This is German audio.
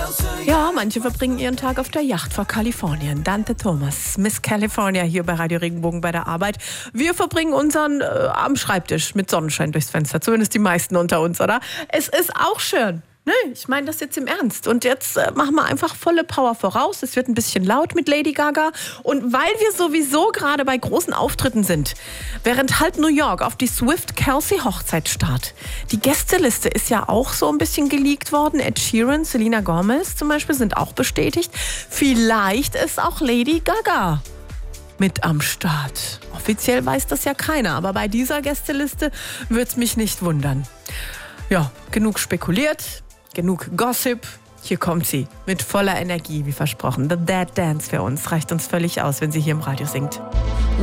Ja, manche verbringen ihren Tag auf der Yacht vor Kalifornien. Dante Thomas, Miss California hier bei Radio Regenbogen bei der Arbeit. Wir verbringen unseren am Schreibtisch mit Sonnenschein durchs Fenster. Zumindest die meisten unter uns, oder? Es ist auch schön. Nee, ich meine das jetzt im Ernst. Und jetzt machen wir einfach volle Power voraus. Es wird ein bisschen laut mit Lady Gaga. Und weil wir sowieso gerade bei großen Auftritten sind, während halt New York auf die Swift-Kelsey-Hochzeit starrt. Die Gästeliste ist ja auch so ein bisschen geleakt worden. Ed Sheeran, Selena Gomez zum Beispiel sind auch bestätigt. Vielleicht ist auch Lady Gaga mit am Start. Offiziell weiß das ja keiner, aber bei dieser Gästeliste wird's mich nicht wundern. Ja, genug spekuliert. Genug Gossip. Hier kommt sie mit voller Energie, wie versprochen. The Dead Dance für uns reicht uns völlig aus, wenn sie hier im Radio singt.